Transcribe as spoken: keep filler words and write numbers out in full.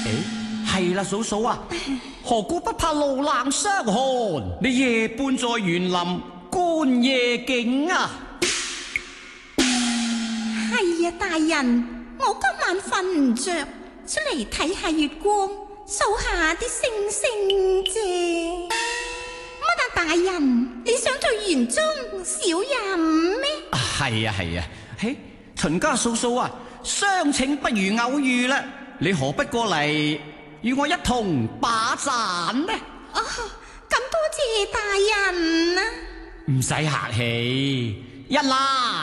係啦，嫂嫂啊，何故不怕路冷傷寒？你夜半在園林觀夜景啊？ 係啊，大人，我今晚瞓唔着，出嚟睇下月光，數下啲星星啫。乜啊，大人，你想在園中小飲咩？ 係啊係啊，嘿，秦家嫂嫂啊，相請不如偶遇啦，你何不過嚟與我一同把盞呢？ 哦，咁多謝大人啊！ 唔使客氣，一啦。